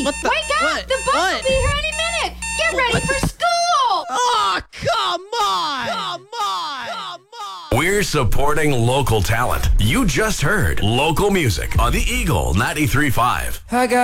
Wake up! What? The bus will be here any minute! Get ready for school! Oh, come on! Come on! Come on! We're supporting local talent. You just heard local music on the Eagle 93.5. I got